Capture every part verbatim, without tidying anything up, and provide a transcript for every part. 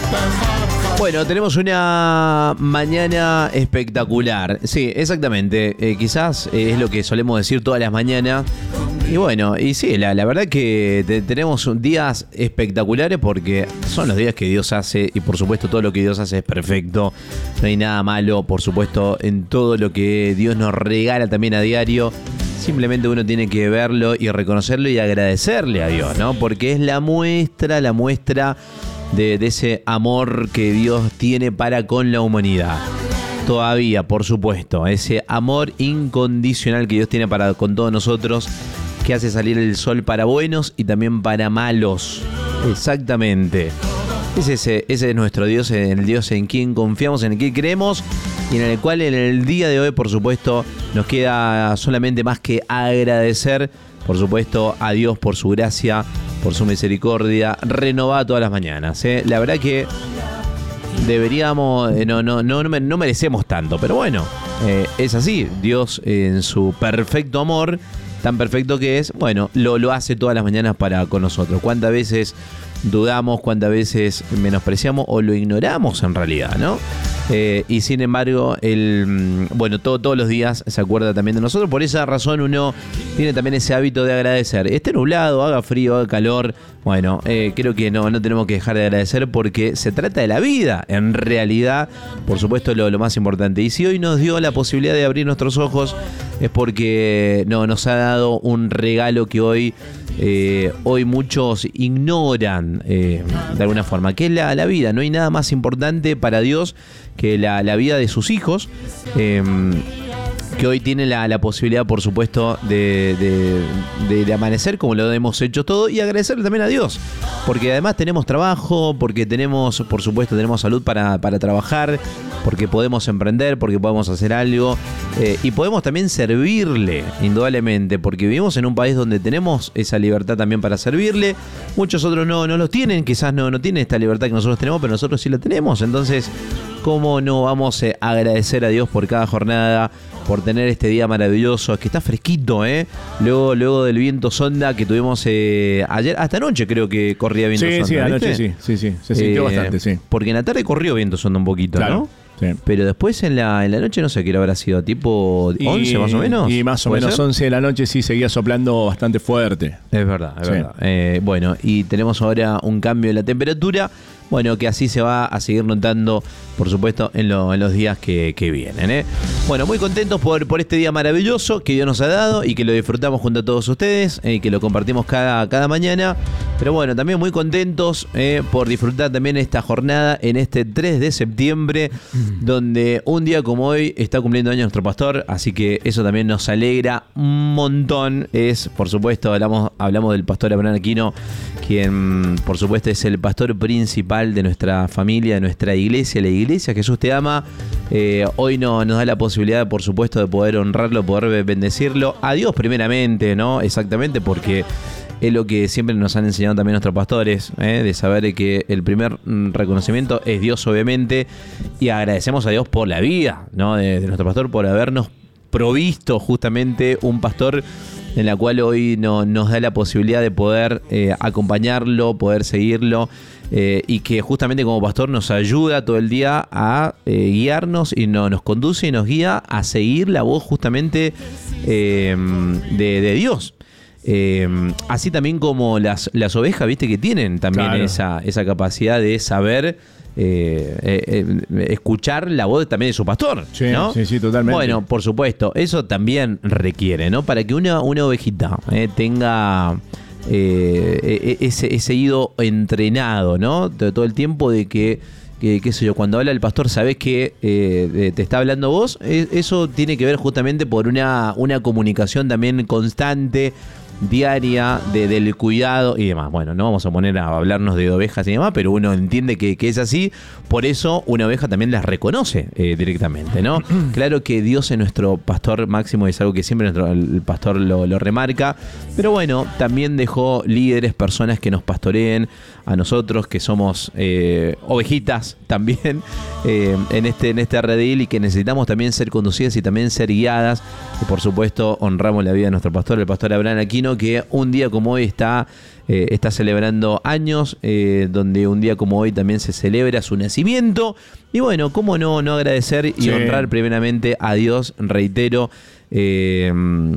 Bueno, tenemos una mañana espectacular. Sí, exactamente. Eh, quizás es lo que solemos decir todas las mañanas. Y bueno, y sí, la, la verdad que te, tenemos días espectaculares porque son los días que Dios hace y por supuesto todo lo que Dios hace es perfecto. No hay nada malo, por supuesto, en todo lo que Dios nos regala también a diario. Simplemente uno tiene que verlo y reconocerlo y agradecerle a Dios, ¿no? Porque es la muestra, la muestra de, de ese amor que Dios tiene para con la humanidad. Todavía, por supuesto, ese amor incondicional que Dios tiene para con todos nosotros, que hace salir el sol para buenos y también para malos. Exactamente. Ese, ese, ese es nuestro Dios, el Dios en quien confiamos, en el que creemos y en el cual en el día de hoy, por supuesto, nos queda solamente más que agradecer, por supuesto, a Dios por su gracia, por su misericordia, renovada todas las mañanas, ¿eh? La verdad que deberíamos, no, no, no, no merecemos tanto, pero bueno, eh, es así. Dios en su perfecto amor, tan perfecto que es, bueno, lo, lo hace todas las mañanas para con nosotros. ¿Cuántas veces dudamos, cuántas veces menospreciamos o lo ignoramos en realidad, ¿no? Eh, y sin embargo, el, bueno, todo, todos los días se acuerda también de nosotros. Por esa razón uno tiene también ese hábito de agradecer. Esté nublado, haga frío, haga calor. Bueno, eh, creo que no, no tenemos que dejar de agradecer porque se trata de la vida. En realidad, por supuesto, lo, lo más importante. Y si hoy nos dio la posibilidad de abrir nuestros ojos es porque no, nos ha dado un regalo que hoy... Eh, hoy muchos ignoran eh, de alguna forma, que es la, la vida. No hay nada más importante para Dios que la, la vida de sus hijos, eh, que hoy tienen la, la posibilidad, por supuesto, de, de, de, de amanecer como lo hemos hecho todo y agradecerle también a Dios, porque además tenemos trabajo, porque tenemos, por supuesto, tenemos salud para, para trabajar, porque podemos emprender, porque podemos hacer algo eh, y podemos también servirle, indudablemente, porque vivimos en un país donde tenemos esa libertad también para servirle. Muchos otros no, no lo tienen, quizás no, no tienen esta libertad que nosotros tenemos, pero nosotros sí la tenemos. Entonces, ¿cómo no vamos a agradecer a Dios por cada jornada, por tener este día maravilloso, que está fresquito, ¿eh? Luego, luego del viento sonda que tuvimos eh, ayer, hasta anoche creo que corría viento sí, sonda. Sí, sí, anoche sí, sí, sí, se sintió eh, bastante, sí. Porque en la tarde corrió viento sonda un poquito, claro, ¿no? Sí. Pero después en la, en la noche no sé qué habrá sido, tipo once y, más o menos. Y más o menos ser? once de la noche sí seguía soplando bastante fuerte. Es verdad, es sí. verdad. Eh, bueno, y tenemos ahora un cambio en la temperatura. Bueno, que así se va a seguir notando, por supuesto, en, lo, en los días que, que vienen, ¿eh? Bueno, muy contentos por, por este día maravilloso que Dios nos ha dado y que lo disfrutamos junto a todos ustedes y eh, que lo compartimos cada, cada mañana. Pero bueno, también muy contentos eh, por disfrutar también esta jornada en este tres de septiembre, mm. donde un día como hoy está cumpliendo años nuestro pastor, así que eso también nos alegra un montón. Es, por supuesto, hablamos, hablamos del pastor Abraham Aquino, quien, por supuesto, es el pastor principal de nuestra familia, de nuestra iglesia, la iglesia Jesús te ama. Eh, hoy no, nos da la posibilidad, por supuesto, de poder honrarlo, poder bendecirlo. A Dios primeramente, ¿no? Exactamente, porque es lo que siempre nos han enseñado también nuestros pastores, ¿eh? De saber que el primer reconocimiento es Dios, obviamente, y agradecemos a Dios por la vida, ¿no? de, de nuestro pastor, por habernos provisto justamente un pastor en la cual hoy no, nos da la posibilidad de poder eh, acompañarlo, poder seguirlo, eh, y que justamente como pastor nos ayuda todo el día a eh, guiarnos y no, nos conduce y nos guía a seguir la voz justamente eh, de, de Dios. Eh, así también como las, las ovejas, viste, que tienen también claro. esa, esa capacidad de saber eh, eh, eh, escuchar la voz también de su pastor, sí, ¿no? Sí, sí, totalmente. Bueno, por supuesto, eso también requiere, ¿no? Para que una, una ovejita eh, tenga eh, ese, ese oído entrenado, ¿no? Todo el tiempo de que Que, qué sé yo, cuando habla el pastor sabés que eh, te está hablando vos, eh, eso tiene que ver justamente por una, una comunicación también constante, diaria, de, del cuidado y demás. Bueno, no vamos a poner a hablarnos de ovejas y demás, pero uno entiende que, que es así, por eso una oveja también las reconoce eh, directamente, ¿no? Claro que Dios es nuestro pastor máximo y es algo que siempre nuestro, el pastor lo, lo remarca, pero bueno, también dejó líderes, personas que nos pastoreen a nosotros, que somos eh, ovejitas también eh, en este en este redil y que necesitamos también ser conducidas y también ser guiadas. Y por supuesto honramos la vida de nuestro pastor, el pastor Abraham Aquino, bueno que un día como hoy está, eh, está celebrando años, eh, donde un día como hoy también se celebra su nacimiento. Y bueno, cómo no, no agradecer y sí. honrar primeramente a Dios, reitero, eh,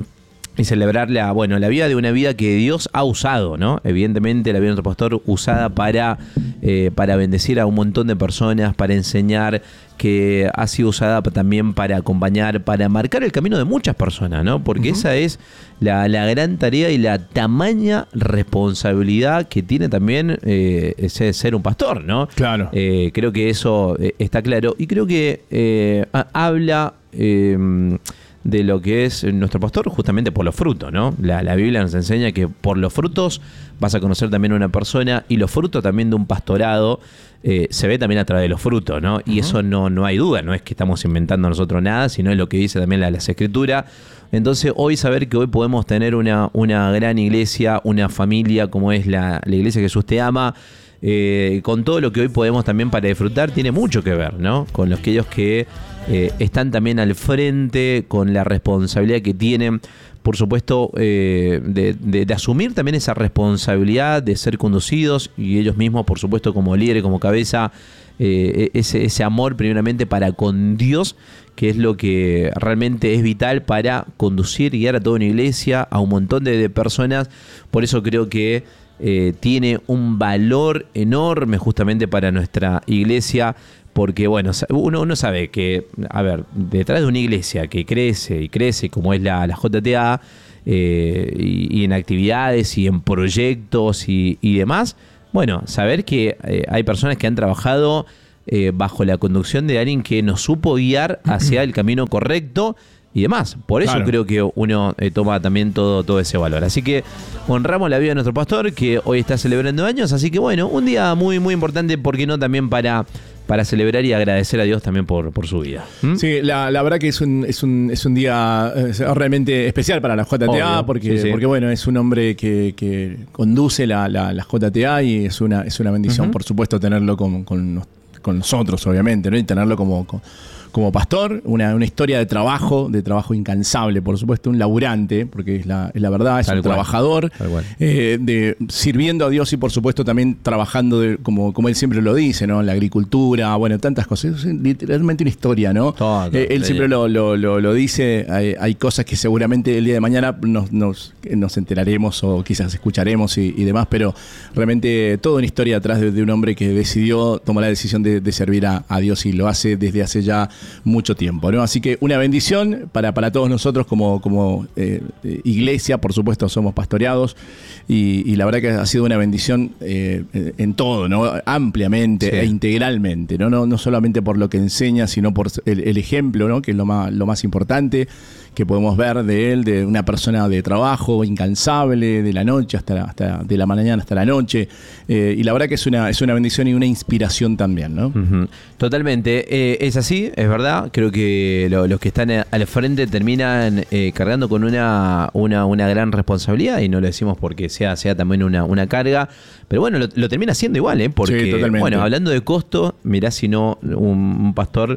y celebrar la, bueno, la vida de una vida que Dios ha usado, ¿no? Evidentemente la vida de nuestro pastor usada para, eh, para bendecir a un montón de personas, para enseñar, que ha sido usada también para acompañar, para marcar el camino de muchas personas, ¿no? Porque uh-huh. esa es la, la gran tarea y la tamaña responsabilidad que tiene también eh, ese ser un pastor, ¿no? Claro. Eh, creo que eso eh, está claro y creo que eh, habla... Eh, de lo que es nuestro pastor justamente por los frutos, ¿no? La, la Biblia nos enseña que por los frutos vas a conocer también a una persona y los frutos también de un pastorado eh, se ve también a través de los frutos, ¿no? Y uh-huh. eso no, no hay duda, no es que estamos inventando nosotros nada, sino es lo que dice también la, las Escrituras. Entonces hoy saber que hoy podemos tener una, una gran iglesia, una familia como es la, la iglesia que Jesús te ama, eh, con todo lo que hoy podemos también para disfrutar, tiene mucho que ver, ¿no? Con los aquellos que Eh, están también al frente, con la responsabilidad que tienen, por supuesto, eh, de, de, de asumir también esa responsabilidad de ser conducidos y ellos mismos, por supuesto, como líderes, como cabeza, eh, ese, ese amor primeramente para con Dios, que es lo que realmente es vital para conducir y guiar a toda una iglesia, a un montón de, de personas. Por eso creo que eh, tiene un valor enorme justamente para nuestra iglesia. Porque, bueno, uno, uno sabe que, a ver, detrás de una iglesia que crece y crece, como es la, la J T A, eh, y, y en actividades y en proyectos y, y demás, bueno, saber que eh, hay personas que han trabajado eh, bajo la conducción de alguien que nos supo guiar hacia el camino correcto y demás. Por eso claro. creo que uno eh, toma también todo, todo ese valor. Así que honramos la vida de nuestro pastor, que hoy está celebrando años. Así que, bueno, un día muy, muy importante, ¿por qué no también para... para celebrar y agradecer a Dios también por, por su vida. ¿Mm? Sí, la, la verdad que es un, es un, es un día realmente especial para la J T A, Obvio. porque, sí, sí. porque bueno, es un hombre que, que conduce la, la, la J T A y es una, es una bendición, uh-huh. por supuesto, tenerlo con, con, con nosotros, obviamente, ¿no? Y tenerlo como... como como pastor, una, una historia de trabajo, de trabajo incansable, por supuesto, un laburante, porque es la, es la verdad, es Tal un cual. trabajador, eh, de, sirviendo a Dios y por supuesto también trabajando, de, como, como él siempre lo dice, ¿no? En la agricultura, bueno, tantas cosas. Es literalmente una historia, ¿no? Todo, eh, él siempre lo, lo, lo, lo dice, hay, hay cosas que seguramente el día de mañana nos, nos, nos enteraremos o quizás escucharemos y, y demás, pero realmente toda una historia atrás de, de un hombre que decidió tomar la decisión de, de servir a, a Dios y lo hace desde hace ya mucho tiempo, ¿no? Así que una bendición para, para todos nosotros como, como eh, iglesia, por supuesto somos pastoreados y, y la verdad que ha sido una bendición eh, en todo, ¿no? Ampliamente sí. e integralmente, ¿no? No, no solamente por lo que enseña, sino por el, el ejemplo, ¿no? Que es lo más, lo más importante que podemos ver de él, de una persona de trabajo incansable, de la noche hasta, hasta de la mañana hasta la noche, eh, y la verdad que es una, es una bendición y una inspiración también, ¿no? Uh-huh. Totalmente, eh, es así, es verdad, creo que lo, los que están al frente terminan eh, cargando con una, una, una gran responsabilidad, y no lo decimos porque sea, sea también una, una carga, pero bueno, lo, lo termina haciendo igual, ¿eh? Porque, sí, bueno, hablando de costo, mirá si no un, un pastor...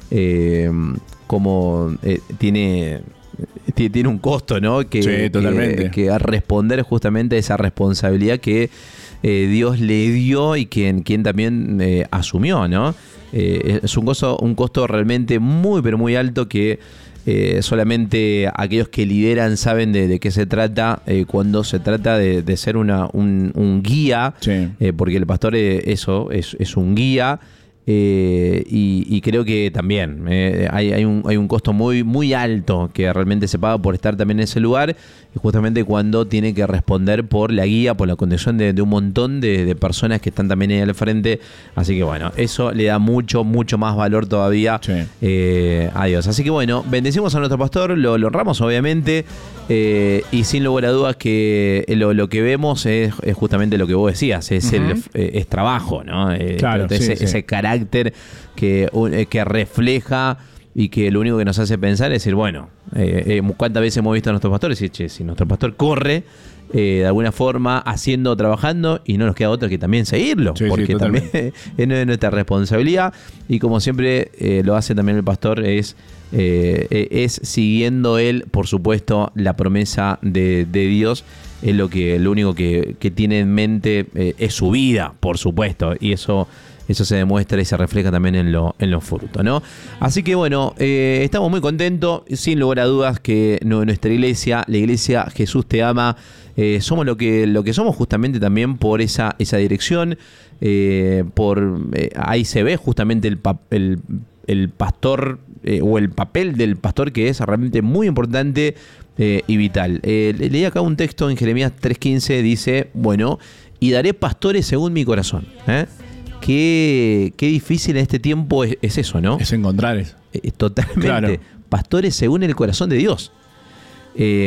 Eh, como eh, tiene tiene un costo, ¿no? Que, sí, totalmente. que, que a responder justamente a esa responsabilidad que eh, Dios le dio y quien, quien también eh, asumió, ¿no? Eh, es un costo, un costo realmente muy, pero muy alto que eh, solamente aquellos que lideran saben de, de qué se trata eh, cuando se trata de, de ser una, un, un guía, sí. eh, porque el pastor eh, eso es, es un guía. Eh, y, y creo que también eh, hay, hay, un, hay un costo muy, muy alto que realmente se paga por estar también en ese lugar, y justamente cuando tiene que responder por la guía, por la condición de, de un montón de, de personas que están también ahí al frente. Así que bueno, eso le da mucho, mucho más valor todavía sí. eh, a Dios. Así que bueno, bendecimos a nuestro pastor, lo, lo honramos obviamente, eh, y sin lugar a dudas que lo, lo que vemos es, es justamente lo que vos decías, es, uh-huh. el, eh, es trabajo, ¿no? Eh, claro, ese, sí, ese sí. carácter que, que refleja y que lo único que nos hace pensar es decir, bueno, eh, eh, ¿cuántas veces hemos visto a nuestros pastores? Y che, si nuestro pastor corre eh, de alguna forma haciendo, trabajando, y no nos queda otra que también seguirlo, sí, porque sí, también es nuestra responsabilidad, y como siempre eh, lo hace también el pastor, es eh, es siguiendo él, por supuesto, la promesa de, de Dios. Es lo que lo único que, que tiene en mente eh, es su vida, por supuesto, y eso eso se demuestra y se refleja también en, lo, en los frutos, ¿no? Así que bueno, eh, estamos muy contentos, sin lugar a dudas que no, nuestra iglesia, la iglesia Jesús te ama, eh, somos lo que lo que somos justamente también por esa esa dirección, eh, por eh, ahí se ve justamente el el, el pastor eh, o el papel del pastor, que es realmente muy importante. Eh, y vital. Eh, leí acá un texto en Jeremías tres quince, dice, bueno, y daré pastores según mi corazón. ¿Eh? Qué, qué difícil en este tiempo es, es eso, ¿no? Es encontrar eso. Eh, totalmente. Claro. Pastores según el corazón de Dios. Eh,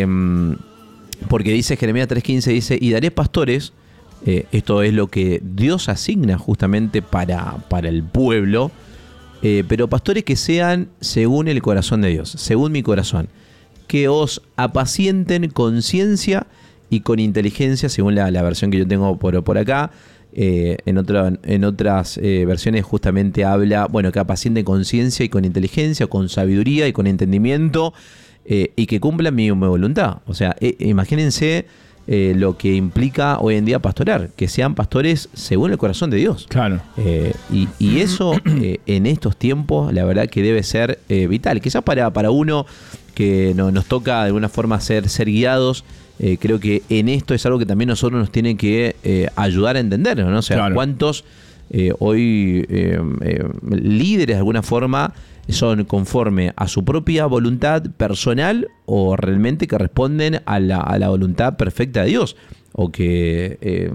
porque dice Jeremías tres quince, dice, y daré pastores, eh, esto es lo que Dios asigna justamente para, para el pueblo, eh, pero pastores que sean según el corazón de Dios, según mi corazón, que os apacienten con ciencia y con inteligencia, según la, la versión que yo tengo por, por acá. Eh, en, otra, en otras eh, versiones justamente habla, bueno, que apacienten con ciencia y con inteligencia, con sabiduría y con entendimiento, eh, y que cumplan mi, mi voluntad. O sea, eh, imagínense eh, lo que implica hoy en día pastorear, que sean pastores según el corazón de Dios. Claro. Eh, y, y eso eh, en estos tiempos, la verdad que debe ser eh, vital. Quizás para, para uno que no, nos toca de alguna forma ser, ser guiados, eh, creo que en esto es algo que también nosotros nos tiene que eh, ayudar a entender, ¿no? O sea, claro. cuántos eh, hoy eh, eh, líderes de alguna forma son conforme a su propia voluntad personal o realmente que responden a la, a la voluntad perfecta de Dios, o que eh,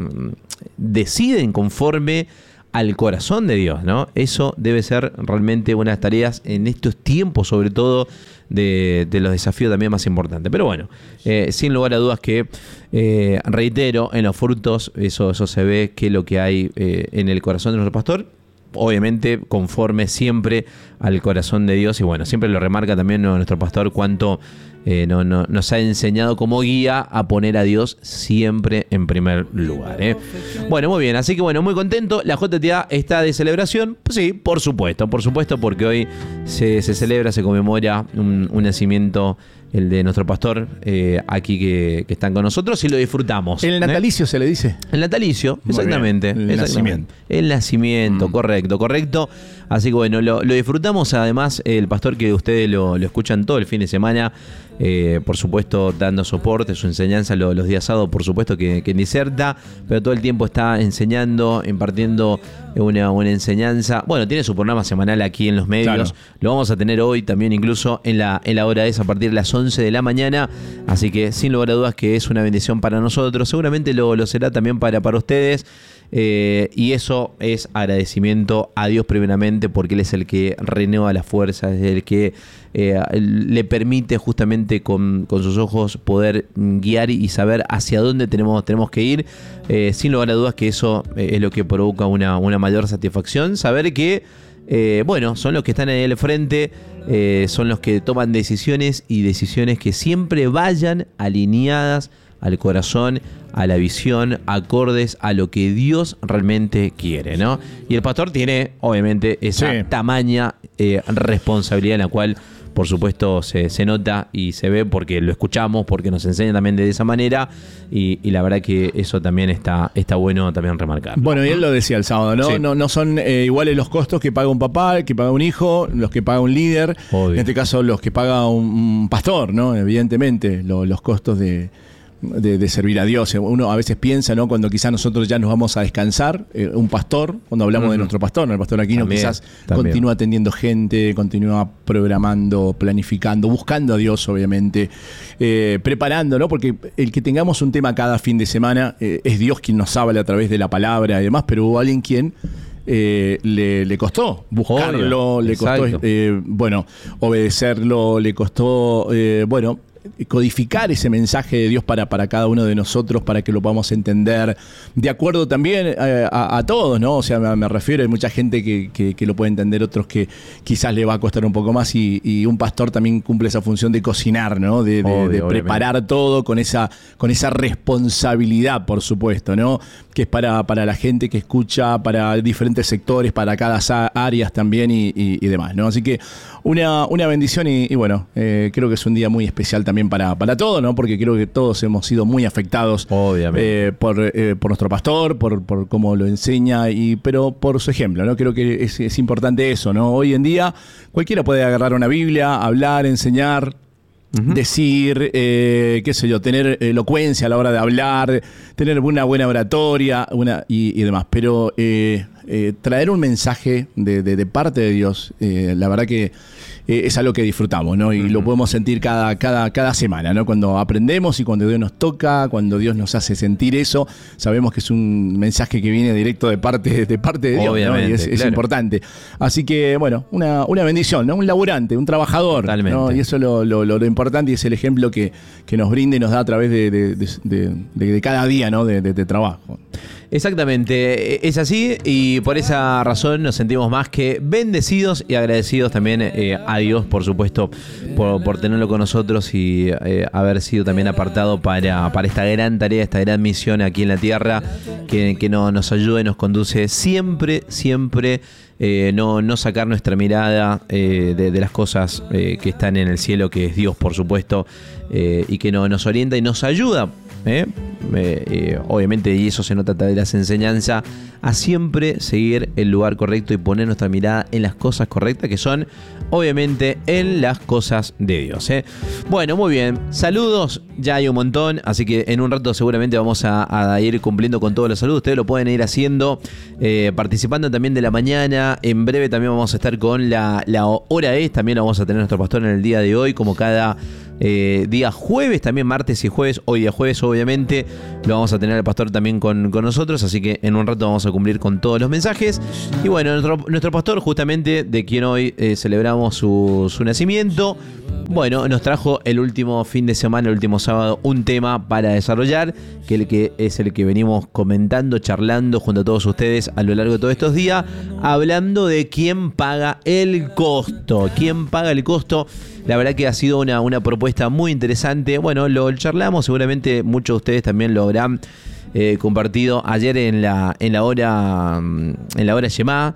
deciden conforme al corazón de Dios, ¿no? Eso debe ser realmente una de las tareas en estos tiempos, sobre todo de, de los desafíos también más importantes. Pero bueno, eh, sin lugar a dudas que, eh, reitero, en los frutos eso, eso se ve que lo que hay eh, en el corazón de nuestro pastor, obviamente conforme siempre al corazón de Dios, y bueno, siempre lo remarca también nuestro pastor cuánto eh, no, no, nos ha enseñado como guía a poner a Dios siempre en primer lugar, ¿eh? Bueno, muy bien, así que bueno, muy contento. La J T A está de celebración, pues sí, por supuesto, por supuesto, porque hoy se, se celebra, se conmemora un, un nacimiento, el de nuestro pastor, eh, aquí que, que están con nosotros, y lo disfrutamos. El natalicio, ¿eh? Se le dice. El natalicio, muy exactamente. Bien, el exactamente. nacimiento. El nacimiento, mm. correcto, correcto. Así que bueno, lo, lo disfrutamos. Además, el pastor que ustedes lo, lo escuchan todo el fin de semana, eh, por supuesto, dando soporte, su enseñanza lo, los días sábados, por supuesto que, que diserta, pero todo el tiempo está enseñando, impartiendo una, una enseñanza. Bueno, tiene su programa semanal aquí en los medios. Claro. Lo vamos a tener hoy también, incluso en la, en la hora esa, a partir de las once de la mañana. Así que sin lugar a dudas que es una bendición para nosotros. Seguramente lo, lo será también para, para ustedes. Eh, y eso es agradecimiento a Dios primeramente, porque Él es el que renueva las fuerzas, es el que eh, le permite justamente con, con sus ojos poder guiar y saber hacia dónde tenemos, tenemos que ir. Eh, sin lugar a dudas que eso eh, es lo que provoca una, una mayor satisfacción, saber que eh, bueno, son los que están ahí al frente, eh, son los que toman decisiones, y decisiones que siempre vayan alineadas al corazón, a la visión, acordes a lo que Dios realmente quiere, ¿no? Y el pastor tiene, obviamente, esa sí. tamaña eh, responsabilidad en la cual, por supuesto, se, se nota y se ve porque lo escuchamos, porque nos enseña también de esa manera, y, y la verdad que eso también está, está bueno también remarcar. Bueno, y él lo decía el sábado, ¿no? Sí. No, no son eh, iguales los costos que paga un papá, que paga un hijo, los que paga un líder, obvio. En este caso los que paga un, un pastor, ¿no? Evidentemente, lo, los costos de... De, de servir a Dios. Uno a veces piensa, ¿no? Cuando quizás nosotros ya nos vamos a descansar, eh, un pastor, cuando hablamos uh-huh. de nuestro pastor, ¿no? El pastor Aquino también, quizás también. Continúa atendiendo gente, continúa programando, planificando, buscando a Dios, obviamente, eh, preparando, ¿no? Porque el que tengamos un tema cada fin de semana, eh, es Dios quien nos habla a través de la palabra y demás, pero hubo alguien quien Eh, le, le costó buscarlo, Obvio. le Exacto. costó eh, bueno, obedecerlo, le costó eh, bueno, codificar ese mensaje de Dios para, para cada uno de nosotros, para que lo podamos entender de acuerdo también eh, a, a todos, ¿no? O sea, me, me refiero, hay mucha gente que, que, que lo puede entender, otros que quizás le va a costar un poco más, y, y un pastor también cumple esa función de cocinar, ¿no? De, de, Obvio, de preparar todo con esa, con esa responsabilidad, por supuesto, ¿no? Que es para, para la gente que escucha, para diferentes sectores, para cada áreas también y, y, y demás, ¿no? Así que una, una bendición y, y bueno, eh, creo que es un día muy especial también para, para todos, ¿no? Porque creo que todos hemos sido muy afectados eh, por, eh, por nuestro pastor, por, por cómo lo enseña, y pero por su ejemplo, ¿no? Creo que es, es importante eso, ¿no? Hoy en día cualquiera puede agarrar una Biblia, hablar, enseñar, Uh-huh. decir, eh, qué sé yo, tener elocuencia a la hora de hablar, tener una buena oratoria una, y, y demás. Pero eh, eh, traer un mensaje de, de, de parte de Dios, eh, la verdad que eh, es algo que disfrutamos, ¿no? Y uh-huh. lo podemos sentir cada, cada, cada semana, ¿no? Cuando aprendemos y cuando Dios nos toca, cuando Dios nos hace sentir eso, sabemos que es un mensaje que viene directo de parte de, parte de Dios, ¿no? Y es, claro. es importante. Así que, bueno, una, una bendición, ¿no? Un laburante, un trabajador, ¿no? Y eso es lo, lo, lo, lo importante, y es el ejemplo que, que nos brinda y nos da a través de, de, de, de, de, de cada día, ¿no? de, de, de trabajo. Exactamente, es así, y por esa razón nos sentimos más que bendecidos y agradecidos también eh, a Dios, por supuesto, por, por tenerlo con nosotros y eh, haber sido también apartado para, para esta gran tarea, esta gran misión aquí en la tierra, que, que no, nos ayuda y nos conduce siempre, siempre, eh, no, no sacar nuestra mirada eh, de, de las cosas eh, que están en el cielo, que es Dios, por supuesto, eh, y que no, nos orienta y nos ayuda. ¿Eh? Eh, eh, obviamente, y eso se nota de las enseñanzas, a siempre seguir el lugar correcto y poner nuestra mirada en las cosas correctas, que son obviamente en las cosas de Dios, ¿eh? Bueno, muy bien, saludos, ya hay un montón, así que en un rato seguramente vamos a, a ir cumpliendo con todos los saludos. Ustedes lo pueden ir haciendo, eh, participando también de la mañana. En breve también vamos a estar con la, la hora es, también lo vamos a tener nuestro pastor en el día de hoy, como cada Eh, día jueves, también martes y jueves. Hoy día jueves, obviamente, lo vamos a tener al pastor también con, con nosotros, así que en un rato vamos a cumplir con todos los mensajes. Y bueno, nuestro, nuestro pastor, justamente, de quien hoy eh, celebramos su, su nacimiento, bueno, nos trajo el último fin de semana, el último sábado, un tema para desarrollar, que, el que es el que venimos comentando, charlando junto a todos ustedes a lo largo de todos estos días, hablando de quién paga el costo, quién paga el costo. La verdad que ha sido una, una propuesta muy interesante. Bueno, lo charlamos, seguramente muchos de ustedes también lo habrán eh, compartido ayer en la, en la hora en la hora Shema,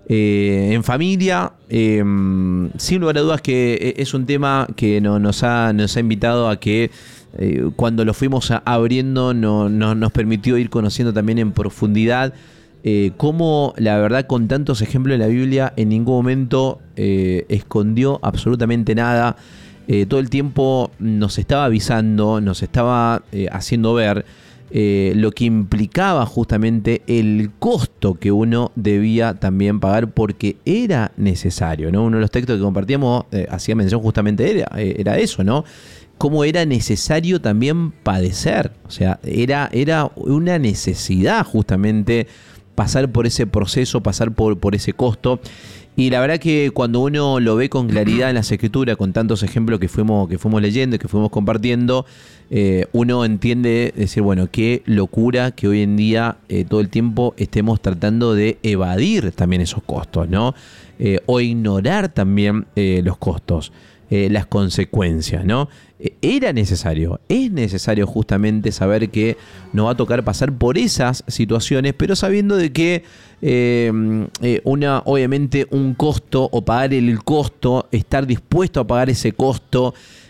eh, en familia. Eh, sin lugar a dudas que es un tema que no, nos, ha, nos ha invitado a que eh, cuando lo fuimos abriendo no, no, nos permitió ir conociendo también en profundidad Eh, cómo, la verdad, con tantos ejemplos en la Biblia, en ningún momento eh, escondió absolutamente nada. Eh, todo el tiempo nos estaba avisando, nos estaba eh, haciendo ver eh, lo que implicaba justamente el costo que uno debía también pagar, porque era necesario, ¿no? Uno de los textos que compartíamos eh, hacía mención justamente era, eh, era eso, ¿no? Cómo era necesario también padecer. O sea, era, era una necesidad justamente pasar por ese proceso, pasar por, por ese costo. Y la verdad que cuando uno lo ve con claridad en las escrituras, con tantos ejemplos que fuimos, que fuimos leyendo y que fuimos compartiendo, eh, uno entiende, decir, bueno, qué locura que hoy en día eh, todo el tiempo estemos tratando de evadir también esos costos, ¿no? Eh, o ignorar también eh, los costos. Eh, las consecuencias, ¿no? Eh, era necesario, es necesario justamente saber que nos va a tocar pasar por esas situaciones, pero sabiendo de que eh, eh, una, obviamente un costo, o pagar el costo, estar dispuesto a pagar ese costo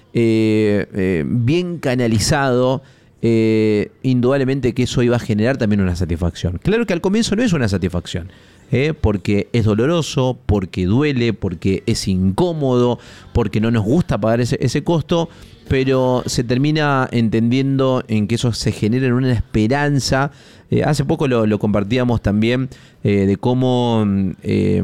eh, eh, bien canalizado, eh, indudablemente que eso iba a generar también una satisfacción. Claro que al comienzo no es una satisfacción, ¿Eh? porque es doloroso, porque duele, porque es incómodo, porque no nos gusta pagar ese, ese costo, pero se termina entendiendo en que eso se genera en una esperanza. Eh, hace poco lo, lo compartíamos también, eh, de cómo eh,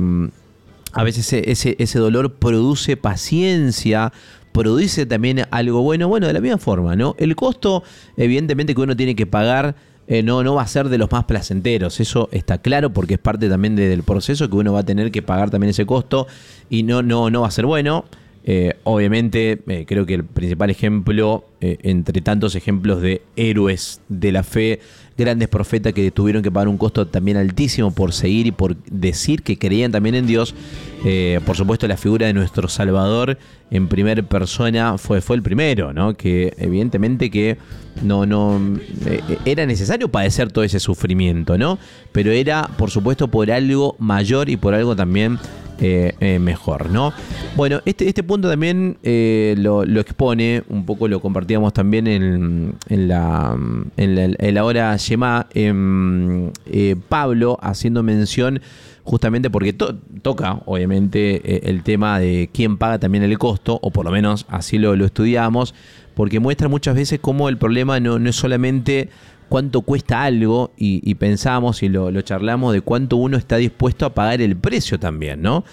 a veces ese, ese, ese dolor produce paciencia, produce también algo bueno. Bueno, de la misma forma, ¿no? El costo, evidentemente, que uno tiene que pagar, Eh, no, no va a ser de los más placenteros, eso está claro, porque es parte también de, del proceso, que uno va a tener que pagar también ese costo, y no, no, no va a ser bueno. Eh, obviamente, eh, creo que el principal ejemplo, eh, entre tantos ejemplos de héroes de la fe, grandes profetas que tuvieron que pagar un costo también altísimo por seguir y por decir que creían también en Dios, eh, por supuesto la figura de nuestro Salvador en primera persona fue, fue el primero, ¿no? Que evidentemente que no, no eh, era necesario padecer todo ese sufrimiento, ¿no? Pero era, por supuesto, por algo mayor y por algo también Eh, eh, mejor, ¿no? Bueno, este, este punto también eh, lo, lo expone, un poco lo compartíamos también en, en, la, en, la, en la hora Shema, eh, eh, Pablo haciendo mención justamente porque to, toca, obviamente, eh, el tema de quién paga también el costo, o por lo menos así lo, lo estudiamos, porque muestra muchas veces cómo el problema no, no es solamente cuánto cuesta algo, y, y pensamos y lo, lo charlamos de cuánto uno está dispuesto a pagar el precio también, ¿no?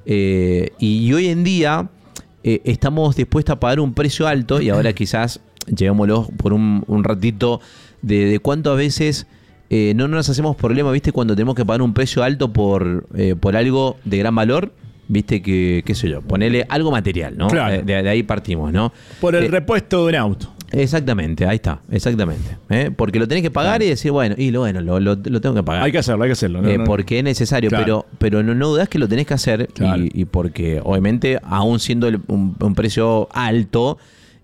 Eh, y, y hoy en día eh, estamos dispuestos a pagar un precio alto, y ahora quizás llevémoslo por un, un ratito de, de cuánto a veces eh, no nos hacemos problema, ¿viste? Cuando tenemos que pagar un precio alto por, eh, por algo de gran valor. Viste que, qué sé yo, ponele algo material, ¿no? Claro. De, de ahí partimos, ¿no? Por el eh, repuesto de un auto. Exactamente, ahí está, exactamente. ¿eh? Porque lo tenés que pagar, claro, y decir, bueno, y lo bueno, lo, lo, lo tengo que pagar. Hay que hacerlo, hay que hacerlo. No, eh, no, porque es necesario, claro, pero, pero no, no dudás que lo tenés que hacer, claro, y, y porque obviamente, aún siendo el, un, un precio alto,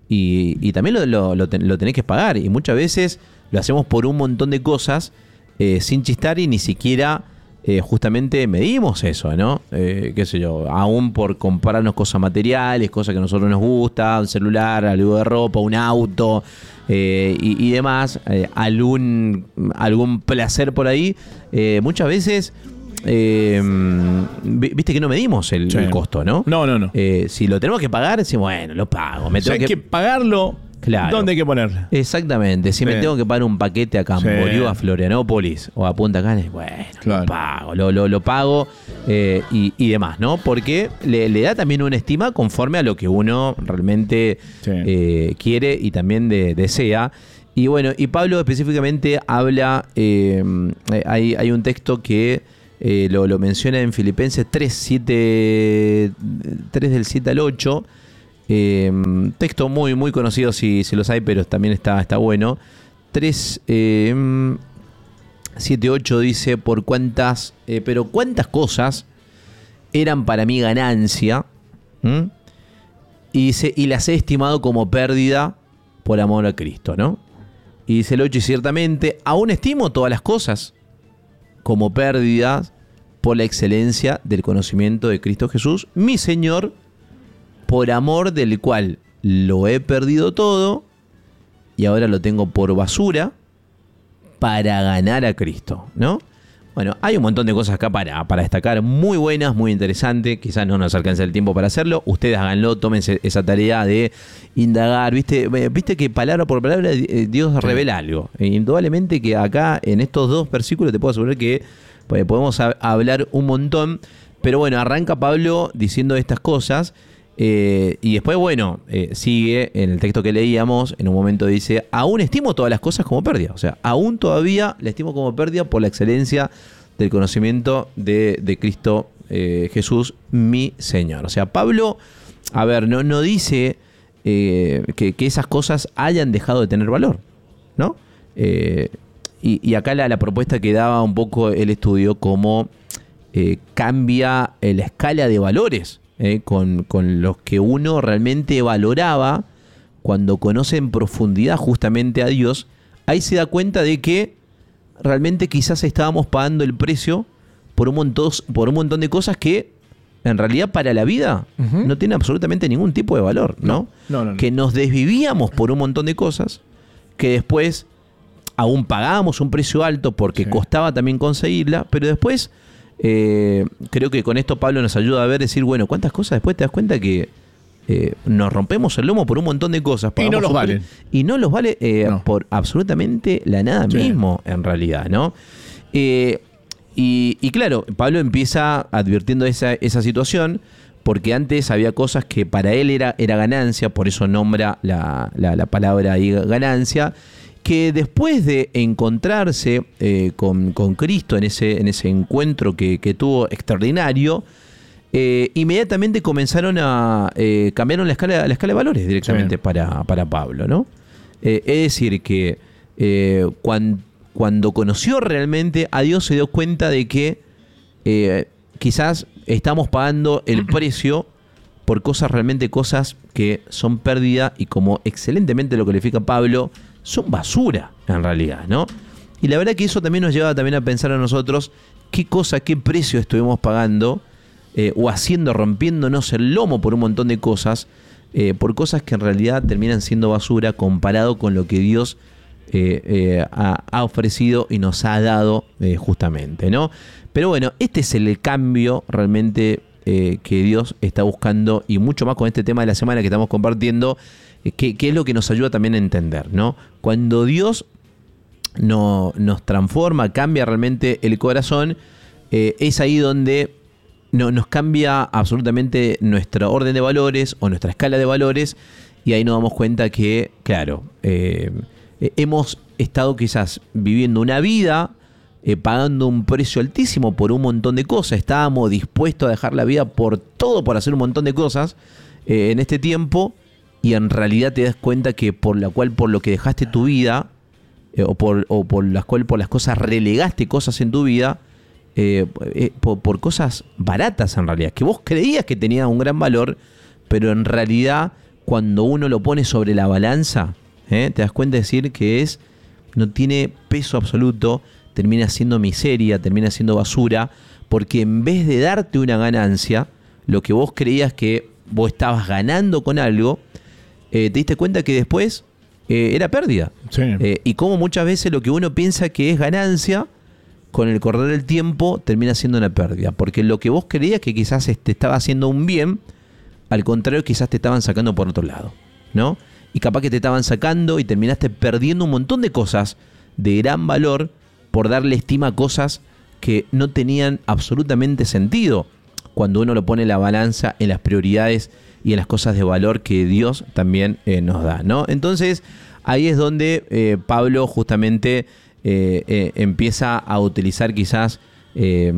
y, y también lo, lo, lo, ten, lo tenés que pagar. Y muchas veces lo hacemos por un montón de cosas eh, sin chistar, y ni siquiera Eh, justamente medimos eso, ¿no? Eh, qué sé yo, aún por comprarnos cosas materiales, cosas que a nosotros nos gusta, un celular, algo de ropa, un auto eh, y, y demás, eh, algún, algún placer por ahí, eh, muchas veces eh, viste que no medimos el, sí, el costo, ¿no? No, no, no. Eh, si lo tenemos que pagar, decimos, bueno, lo pago. Me tengo o sea, hay que, que pagarlo. Claro. ¿Dónde hay que ponerle? Exactamente. Si sí, me tengo que pagar un paquete a Camboriú, sí, a Florianópolis o a Punta Cana, bueno, claro, lo pago, lo, lo, lo pago eh, y, y demás, ¿no? Porque le, le da también una estima conforme a lo que uno realmente sí. eh, quiere y también de, desea. Y bueno, y Pablo específicamente habla, eh, hay, hay un texto que eh, lo, lo menciona en Filipenses tres, siete, tres del siete al ocho. Eh, texto muy muy conocido si, si los hay, pero también está, está bueno. tres, siete, ocho dice, por cuántas, eh, pero cuántas cosas eran para mí ganancia, ¿m? y dice, y las he estimado como pérdida por amor a Cristo, ¿no? Y dice el ocho, y ciertamente aún estimo todas las cosas como pérdidas por la excelencia del conocimiento de Cristo Jesús, mi Señor, por amor del cual lo he perdido todo y ahora lo tengo por basura para ganar a Cristo, ¿no? Bueno, hay un montón de cosas acá para, para destacar, muy buenas, muy interesantes. Quizás no nos alcance el tiempo para hacerlo. Ustedes háganlo, tómense esa tarea de indagar. Viste, viste que palabra por palabra Dios revela algo. E indudablemente que acá en estos dos versículos te puedo asegurar que pues, podemos a, hablar un montón. Pero bueno, arranca Pablo diciendo estas cosas. Eh, y después, bueno, eh, sigue en el texto que leíamos, en un momento dice, aún estimo todas las cosas como pérdida. O sea, aún todavía la estimo como pérdida por la excelencia del conocimiento de, de Cristo eh, Jesús, mi Señor. O sea, Pablo, a ver, no, no dice eh, que, que esas cosas hayan dejado de tener valor, ¿no? Eh, y, y acá la, la propuesta que daba un poco el estudio, cómo eh, cambia eh, la escala de valores Eh, con, con los que uno realmente valoraba cuando conoce en profundidad justamente a Dios. Ahí se da cuenta de que realmente quizás estábamos pagando el precio por un montón, por un montón de cosas que en realidad para la vida uh-huh. no tienen absolutamente ningún tipo de valor, ¿no? No, no, no, no. Que nos desvivíamos por un montón de cosas que después aún pagábamos un precio alto porque sí. costaba también conseguirla, pero después Eh, creo que con esto Pablo nos ayuda a ver, decir, bueno, cuántas cosas después te das cuenta que eh, nos rompemos el lomo por un montón de cosas. Y no los vale. Y no los vale eh, no. por absolutamente la nada sí. mismo, en realidad, ¿no? Eh, y, y claro, Pablo empieza advirtiendo esa, esa situación, porque antes había cosas que para él era, era ganancia, por eso nombra la, la, la palabra ahí ganancia, que después de encontrarse eh, con, con Cristo en ese, en ese encuentro que, que tuvo extraordinario, eh, inmediatamente comenzaron a... Eh, cambiaron la escala, la escala de valores directamente sí. para, para Pablo, ¿no? Eh, es decir, que eh, cuando, cuando conoció realmente a Dios se dio cuenta de que eh, quizás estamos pagando el precio por cosas, realmente cosas que son pérdida y como excelentemente lo califica Pablo, son basura en realidad, ¿no? Y la verdad que eso también nos lleva también a pensar a nosotros qué cosa, qué precio estuvimos pagando eh, o haciendo, rompiéndonos el lomo por un montón de cosas, eh, por cosas que en realidad terminan siendo basura comparado con lo que Dios eh, eh, ha, ha ofrecido y nos ha dado eh, justamente, ¿no? Pero bueno, este es el cambio realmente eh, que Dios está buscando y mucho más con este tema de la semana que estamos compartiendo, eh, que, que es lo que nos ayuda también a entender, ¿no? Cuando Dios No, nos transforma, cambia realmente el corazón, eh, es ahí donde no, nos cambia absolutamente nuestra orden de valores o nuestra escala de valores, y ahí nos damos cuenta que, claro, eh, eh, hemos estado quizás viviendo una vida eh, pagando un precio altísimo por un montón de cosas, estábamos dispuestos a dejar la vida por todo, por hacer un montón de cosas eh, en este tiempo, y en realidad te das cuenta que por la cual, por lo que dejaste tu vida, Eh, o, por, o por las cuales por las cosas relegaste cosas en tu vida, eh, eh, por, por cosas baratas en realidad, que vos creías que tenían un gran valor, pero en realidad cuando uno lo pone sobre la balanza, eh, te das cuenta de decir que es no tiene peso absoluto, termina siendo miseria, termina siendo basura, porque en vez de darte una ganancia, lo que vos creías que vos estabas ganando con algo, eh, te diste cuenta que después Eh, era pérdida. Sí. Eh, y como muchas veces lo que uno piensa que es ganancia, con el correr del tiempo termina siendo una pérdida. Porque lo que vos creías que quizás te estaba haciendo un bien, al contrario quizás te estaban sacando por otro lado, ¿no? Y capaz que te estaban sacando y terminaste perdiendo un montón de cosas de gran valor por darle estima a cosas que no tenían absolutamente sentido cuando uno lo pone en la balanza en las prioridades y en las cosas de valor que Dios también eh, nos da, ¿no? Entonces, ahí es donde eh, Pablo justamente eh, eh, empieza a utilizar quizás, eh,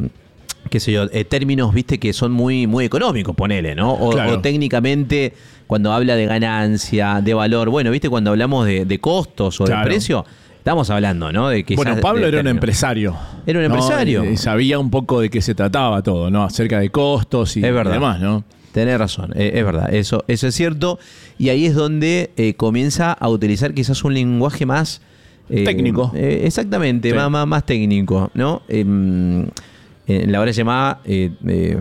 qué sé yo, eh, términos, viste, que son muy, muy económicos, ponele, ¿no? O, claro. o técnicamente, cuando habla de ganancia, de valor, bueno, viste, cuando hablamos de, de costos o claro. de precio, estamos hablando, ¿no? De quizás, bueno, Pablo de, era un empresario. Era un empresario. ¿no? Y, y sabía un poco de qué se trataba todo, ¿no? Acerca de costos y es verdad. demás, ¿no? Tenés razón, eh, es verdad, eso, eso es cierto. Y ahí es donde eh, comienza a utilizar quizás un lenguaje más... Eh, técnico. Eh, exactamente, sí. más, más, más técnico, ¿no? Eh, en la hora llamada eh, eh,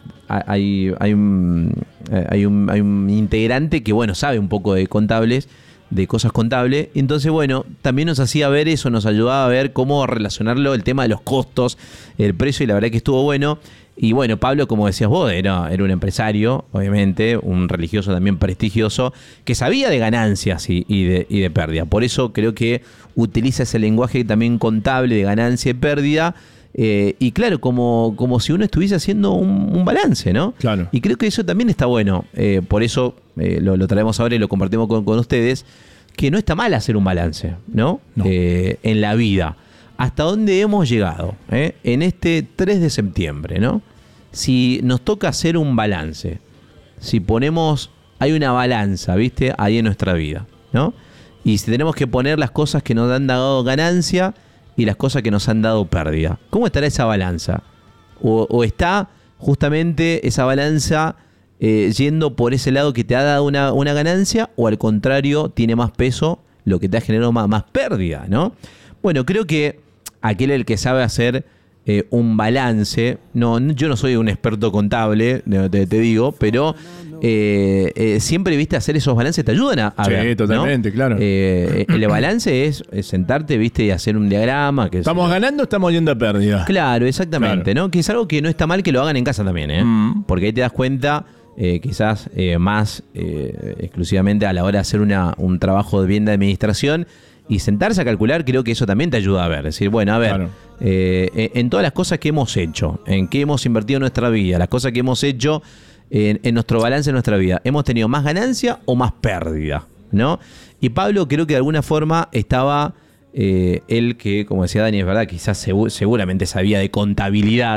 hay, hay, un, hay, un, hay un integrante que, bueno, sabe un poco de contables, de cosas contables. Entonces, bueno, también nos hacía ver eso, nos ayudaba a ver cómo relacionarlo, el tema de los costos, el precio, y la verdad que estuvo bueno. Y bueno, Pablo, como decías vos, era, era un empresario, obviamente, un religioso también prestigioso, que sabía de ganancias y, y, de, y de pérdida. Por eso creo que utiliza ese lenguaje también contable de ganancia y pérdida, eh, y claro, como, como si uno estuviese haciendo un, un balance, ¿no? Claro. Y creo que eso también está bueno, eh, por eso eh, lo, lo traemos ahora y lo compartimos con, con ustedes, que no está mal hacer un balance, ¿no? no. Eh, en la vida. ¿Hasta dónde hemos llegado? ¿Eh? En este tres de septiembre, ¿no? Si nos toca hacer un balance, si ponemos, hay una balanza, ¿viste? Ahí en nuestra vida, ¿no? Y si tenemos que poner las cosas que nos han dado ganancia y las cosas que nos han dado pérdida, ¿cómo estará esa balanza? ¿O, o está justamente esa balanza eh, yendo por ese lado que te ha dado una, una ganancia, o al contrario tiene más peso lo que te ha generado más, más pérdida, ¿no? Bueno, creo que aquel el que sabe hacer eh, un balance, no, yo no soy un experto contable, te, te digo, pero eh, eh, siempre, viste, hacer esos balances te ayudan a, a sí, ver, totalmente, ¿no? claro. Eh, el balance es, es sentarte, viste, y hacer un diagrama. Que estamos es, ganando, estamos yendo a pérdida. Claro, exactamente, claro. ¿no? Que es algo que no está mal que lo hagan en casa también, ¿eh? Mm. Porque ahí te das cuenta, eh, quizás eh, más eh, exclusivamente a la hora de hacer una, un trabajo de bien de administración, y sentarse a calcular, creo que eso también te ayuda a ver. Es decir, bueno, a ver, claro. eh, en todas las cosas que hemos hecho, en qué hemos invertido nuestra vida, las cosas que hemos hecho en, en nuestro balance de nuestra vida, ¿hemos tenido más ganancia o más pérdida? ¿No? Y Pablo creo que de alguna forma estaba, eh, él que, como decía Dani, es verdad, quizás segu- seguramente sabía de contabilidad,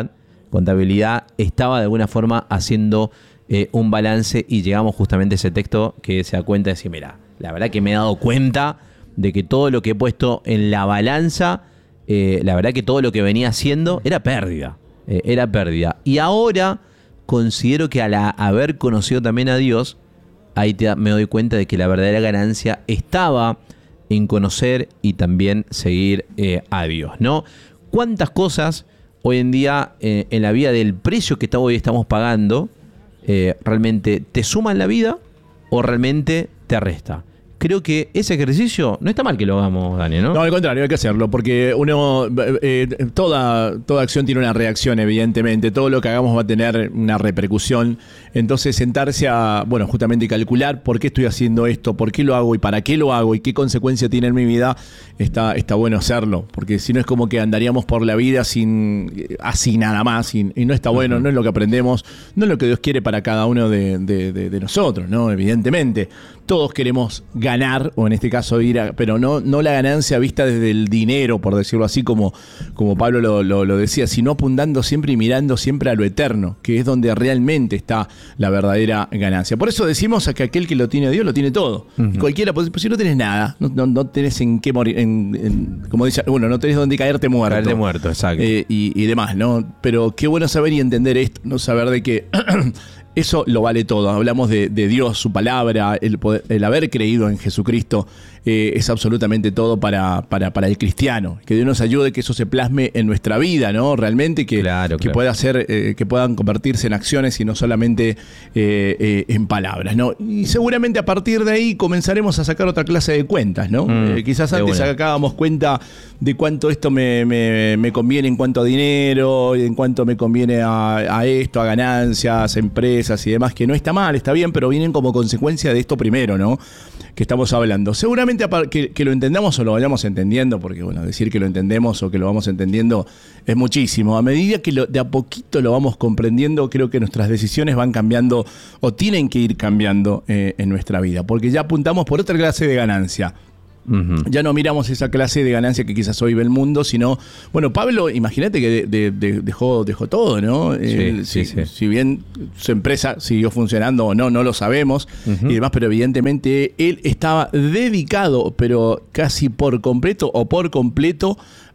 Contabilidad estaba de alguna forma haciendo eh, un balance y llegamos justamente a ese texto que se da cuenta de decir, mira, la verdad que me he dado cuenta de que todo lo que he puesto en la balanza, eh, la verdad que todo lo que venía haciendo era pérdida, eh, era pérdida. Y ahora considero que al haber conocido también a Dios, ahí te, me doy cuenta de que la verdadera ganancia estaba en conocer y también seguir eh, a Dios, ¿no? ¿Cuántas cosas hoy en día eh, en la vida del precio que hoy estamos pagando eh, realmente te suman la vida o realmente te resta? Creo que ese ejercicio no está mal que lo hagamos, Dani, ¿no? No, al contrario, hay que hacerlo, porque uno eh, toda, toda acción tiene una reacción, evidentemente. Todo lo que hagamos va a tener una repercusión. Entonces, sentarse a, bueno, justamente calcular por qué estoy haciendo esto, por qué lo hago y para qué lo hago y qué consecuencia tiene en mi vida, está, está bueno hacerlo. Porque si no es como que andaríamos por la vida sin así nada más, y, y no está bueno, uh-huh. No es lo que aprendemos, no es lo que Dios quiere para cada uno de, de, de, de nosotros, ¿no? Evidentemente. Todos queremos ganar, o en este caso ir a, pero no, no la ganancia vista desde el dinero, por decirlo así, como, como Pablo lo, lo, lo decía, sino apuntando siempre y mirando siempre a lo eterno, que es donde realmente está la verdadera ganancia. Por eso decimos que aquel que lo tiene Dios lo tiene todo. Uh-huh. Y cualquiera, pues, si no tenés nada, no, no, no tenés en qué morir, en, en, como dice, bueno, no tenés donde caerte muerto. Caerte muerto, exacto. Eh, y, y demás, ¿no? Pero qué bueno saber y entender esto, no saber de que eso lo vale todo. Hablamos de, de Dios, su palabra, el, poder, el haber creído en Jesucristo eh, es absolutamente todo para, para, para el cristiano. Que Dios nos ayude, que eso se plasme en nuestra vida, ¿no? Realmente que, claro, que claro. pueda ser, eh, que puedan convertirse en acciones y no solamente eh, eh, en palabras, ¿no? Y seguramente a partir de ahí comenzaremos a sacar otra clase de cuentas, ¿no? Mm, eh, quizás antes sacábamos cuenta de cuánto esto me, me, me conviene en cuanto a dinero, en cuánto me conviene a, a esto, a ganancias, empresas y demás, que no está mal, está bien, pero vienen como consecuencia de esto primero, ¿no? Que estamos hablando. Seguramente que, que lo entendamos o lo vayamos entendiendo, porque bueno, decir que lo entendemos o que lo vamos entendiendo es muchísimo. A medida que lo, de a poquito lo vamos comprendiendo, creo que nuestras decisiones van cambiando o tienen que ir cambiando eh, en nuestra vida, porque ya apuntamos por otra clase de ganancia. Uh-huh. Ya no miramos esa clase de ganancia que quizás hoy ve el mundo, sino, bueno, Pablo, imagínate que de, de, dejó, dejó todo, ¿no? Sí, eh, sí, si, sí. si bien su empresa siguió funcionando o no, no lo sabemos, uh-huh. y demás, pero evidentemente él estaba dedicado, pero casi por completo o por completo,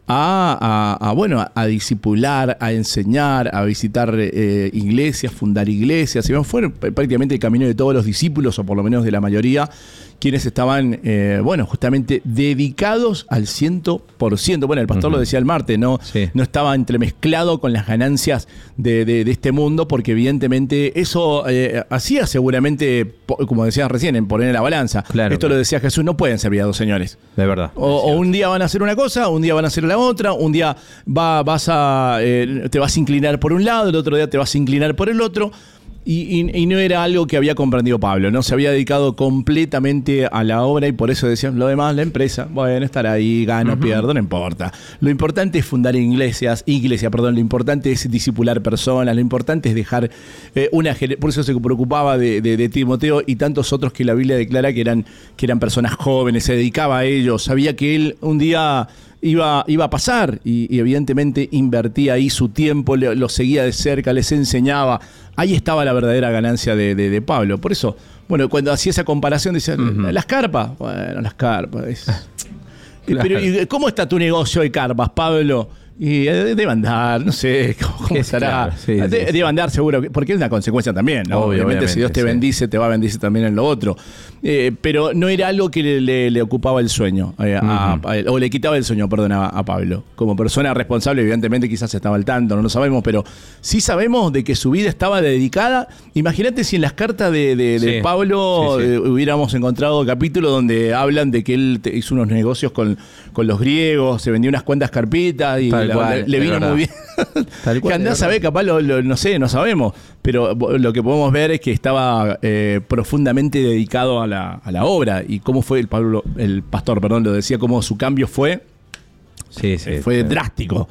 A, a, a bueno a, a discipular, a enseñar, a visitar eh, iglesias, fundar iglesias. Y fue prácticamente el camino de todos los discípulos, o por lo menos de la mayoría, quienes estaban, eh, bueno, justamente dedicados al ciento por ciento. Bueno, el pastor uh-huh. lo decía el martes, ¿no? Sí. No estaba entremezclado con las ganancias de, de, de este mundo, porque evidentemente eso eh, hacía seguramente, como decías recién, en poner en la balanza. Claro, Esto claro. lo decía Jesús, no pueden servir a dos señores. De verdad. O, o un día van a hacer una cosa, un día van a hacer la otra, un día va, vas a, eh, te vas a inclinar por un lado, el otro día te vas a inclinar por el otro. Y, y, y no era algo que había comprendido Pablo, ¿no? Se había dedicado completamente a la obra y por eso decían, lo demás, la empresa, bueno, estar ahí, gano, uh-huh. pierdo, no importa. Lo importante es fundar iglesias, iglesia, perdón, lo importante es discipular personas, lo importante es dejar eh, una... Por eso se preocupaba de, de, de Timoteo y tantos otros que la Biblia declara que eran, que eran personas jóvenes, se dedicaba a ellos, sabía que él un día... Iba, iba a pasar y, y evidentemente invertía ahí su tiempo, lo, lo seguía de cerca, les enseñaba. Ahí estaba la verdadera ganancia de, de, de Pablo. Por eso, bueno, cuando hacía esa comparación, decía, uh-huh. ¿las carpas? Bueno, las carpas. Es... Claro. Pero ¿y cómo está tu negocio de carpas, Pablo? Y debe andar, no sé cómo, cómo estará. Claro, sí, de, sí, debe sí. andar seguro, porque es una consecuencia también, ¿no? Obvio, obviamente, obviamente, si Dios te sí. bendice, te va a bendecir también en lo otro. Eh, pero no era algo que le, le, le ocupaba el sueño, eh, uh-huh. a, a, o le quitaba el sueño, perdón, a, a Pablo. Como persona responsable, evidentemente quizás estaba al tanto, no lo sabemos, pero sí sabemos de que su vida estaba dedicada. Imagínate si en las cartas de, de, de sí. Pablo sí, sí. Eh, hubiéramos encontrado capítulos donde hablan de que él te, hizo unos negocios con, con los griegos, se vendió unas cuantas carpitas y la, cual, le, le vino verdad. muy bien. Tal cual, que andás a ver, capaz, lo, lo, no sé, no sabemos, pero lo que podemos ver es que estaba eh, profundamente dedicado a la, a la obra. Y cómo fue el Pablo, el pastor, perdón, lo decía, cómo su cambio fue, sí, sí, fue sí. drástico.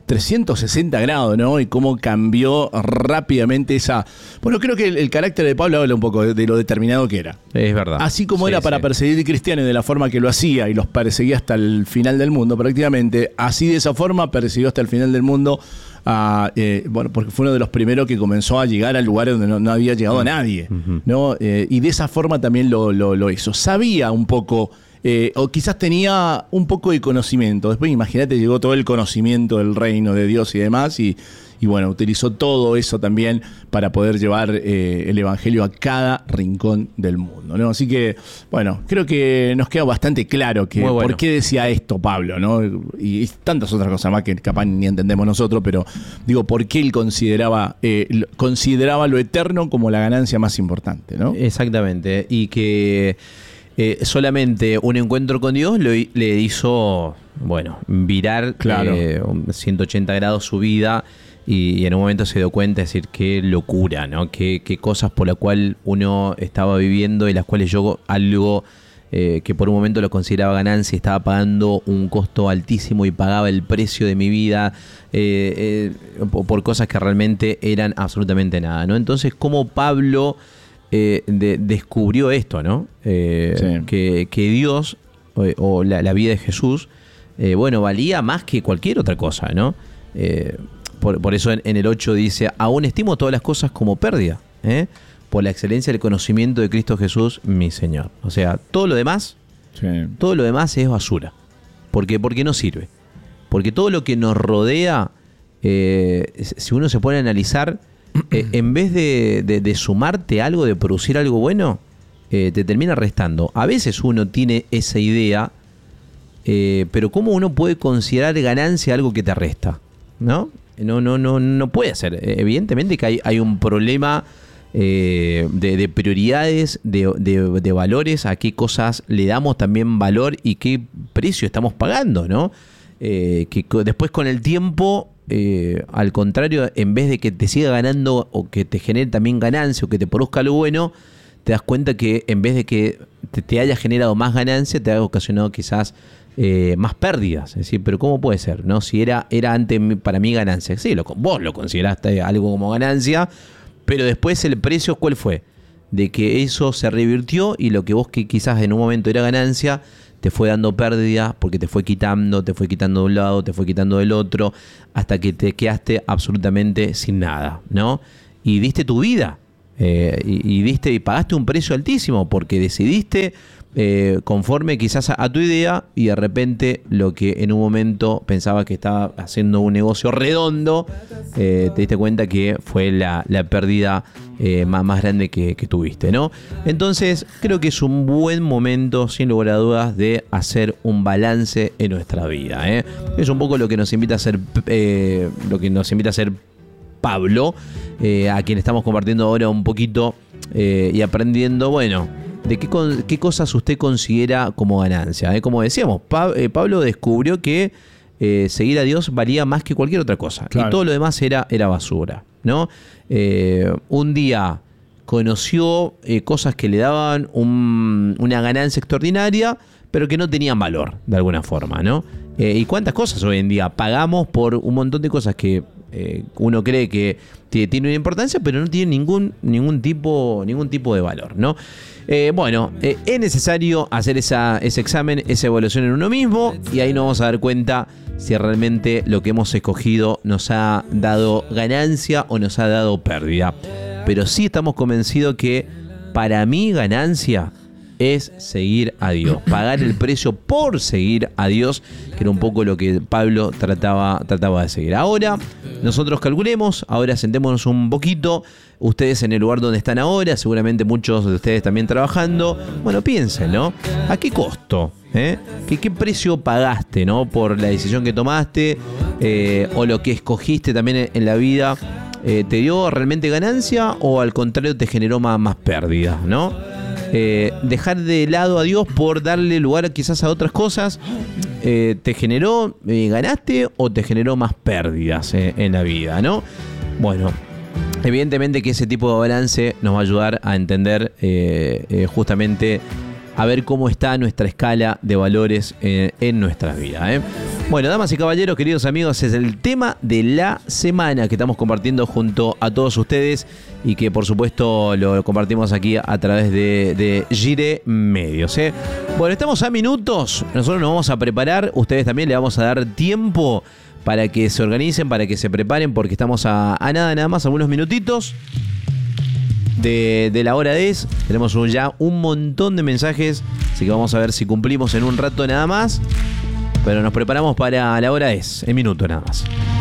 trescientos sesenta grados, ¿no? Y cómo cambió rápidamente esa... Bueno, creo que el, el carácter de Pablo habla un poco de, de lo determinado que era. Es verdad. Así como sí, era para sí. perseguir cristianos de la forma que lo hacía y los perseguía hasta el final del mundo prácticamente, así de esa forma persiguió hasta el final del mundo a, eh, bueno, porque fue uno de los primeros que comenzó a llegar a lugares donde no, no había llegado nadie, uh-huh. ¿no? Eh, y de esa forma también lo, lo, lo hizo. Sabía un poco... Eh, o quizás tenía un poco de conocimiento. Después, imagínate, llegó todo el conocimiento del reino de Dios y demás, y, y bueno, utilizó todo eso también para poder llevar eh, el evangelio a cada rincón del mundo, ¿no? Así que, bueno, creo que nos queda bastante claro que bueno. por qué decía esto Pablo, ¿no? Y, y tantas otras cosas más que capaz ni entendemos nosotros, pero digo, por qué él consideraba, eh, consideraba lo eterno como la ganancia más importante, ¿no? Exactamente, y que Eh, solamente un encuentro con Dios lo, le hizo, bueno, virar claro. eh, ciento ochenta grados su vida y, y en un momento se dio cuenta de decir qué locura, ¿no? Qué, qué cosas por la cual uno estaba viviendo y las cuales yo algo eh, que por un momento lo consideraba ganancia, estaba pagando un costo altísimo y pagaba el precio de mi vida eh, eh, por, por cosas que realmente eran absolutamente nada, ¿no? Entonces, ¿cómo Pablo Eh, de, descubrió esto, ¿no? Eh, sí. que, que Dios o, o la, la vida de Jesús, eh, bueno, valía más que cualquier otra cosa, ¿no? Eh, por, por eso en, en el ocho dice, aún estimo todas las cosas como pérdida, ¿eh? por la excelencia del conocimiento de Cristo Jesús, mi Señor. O sea, todo lo demás, sí. todo lo demás es basura. ¿Por qué? Porque no sirve. Porque todo lo que nos rodea, eh, si uno se pone a analizar, Eh, en vez de, de, de sumarte algo, de producir algo bueno, eh, te termina restando. A veces uno tiene esa idea, eh, pero ¿cómo uno puede considerar ganancia algo que te resta? ¿No? No, no, no, no puede ser. Evidentemente que hay, hay un problema eh, de, de prioridades, de, de, de valores, a qué cosas le damos también valor y qué precio estamos pagando, ¿no? Eh, que después con el tiempo... Eh, al contrario, en vez de que te siga ganando o que te genere también ganancia o que te produzca algo bueno, te das cuenta que en vez de que te, te haya generado más ganancia, te haya ocasionado quizás eh, más pérdidas. Es decir, pero ¿cómo puede ser? ¿No? Si era, era antes para mí ganancia. Sí, lo, vos lo consideraste algo como ganancia, pero después el precio, ¿cuál fue? De que eso se revirtió y lo que vos que quizás en un momento era ganancia, te fue dando pérdida porque te fue quitando, te fue quitando de un lado, te fue quitando del otro, hasta que te quedaste absolutamente sin nada, ¿no? Y diste tu vida, eh, y, y diste y pagaste un precio altísimo porque decidiste eh, conforme quizás a, a tu idea y de repente lo que en un momento pensaba que estaba haciendo un negocio redondo, eh, te diste cuenta que fue la, la pérdida Eh, más, más grande que, que tuviste, ¿no? Entonces creo que es un buen momento, sin lugar a dudas, de hacer un balance en nuestra vida, ¿eh? Es un poco lo que nos invita a hacer eh, lo que nos invita a hacer Pablo, eh, a quien estamos compartiendo ahora un poquito eh, y aprendiendo, bueno, de qué, qué cosas usted considera como ganancia, ¿eh? Como decíamos, pa, eh, Pablo descubrió que eh, seguir a Dios valía más que cualquier otra cosa, claro. Y todo lo demás era, era basura, ¿no? Eh, un día conoció eh, cosas que le daban un, una ganancia extraordinaria, pero que no tenían valor de alguna forma, ¿no? Eh, y cuántas cosas hoy en día pagamos por un montón de cosas que eh, uno cree que tiene una importancia, pero no tiene ningún, ningún, tipo, ningún tipo de valor, ¿no? Eh, bueno, eh, es necesario hacer esa, ese examen, esa evaluación en uno mismo, y ahí nos vamos a dar cuenta si realmente lo que hemos escogido nos ha dado ganancia o nos ha dado pérdida. Pero sí estamos convencidos que para mí ganancia es seguir a Dios, pagar el precio por seguir a Dios, que era un poco lo que Pablo trataba, trataba de seguir. Ahora, nosotros calculemos, ahora sentémonos un poquito, ustedes en el lugar donde están ahora, seguramente muchos de ustedes también trabajando, bueno, piensen, ¿no? ¿A qué costo? ¿Eh? ¿Qué, ¿Qué precio pagaste, ¿no? Por la decisión que tomaste eh, o lo que escogiste también en, en la vida? Eh, ¿Te dio realmente ganancia o al contrario te generó más, más pérdidas, ¿no? Eh, dejar de lado a Dios por darle lugar quizás a otras cosas, eh, ¿te generó, eh, ganaste o te generó más pérdidas eh, en la vida, ¿no? Bueno, evidentemente que ese tipo de balance nos va a ayudar a entender eh, eh, justamente a ver cómo está nuestra escala de valores eh, en nuestras vidas, ¿eh? Bueno, damas y caballeros, queridos amigos, es el tema de la semana que estamos compartiendo junto a todos ustedes y que por supuesto lo compartimos aquí a través de, de Gire Medios, ¿eh? Bueno, estamos a minutos, nosotros nos vamos a preparar, ustedes también le vamos a dar tiempo para que se organicen, para que se preparen, porque estamos a, a nada, nada más, algunos minutitos de, de la hora diez. Tenemos un, ya un montón de mensajes, así que vamos a ver si cumplimos en un rato nada más. Pero nos preparamos para la hora diez, en minuto nada más.